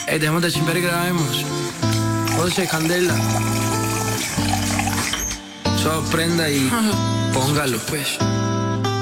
Dejemos de chimper y grabemos. José Candela. Sorprenda y póngalo, pues.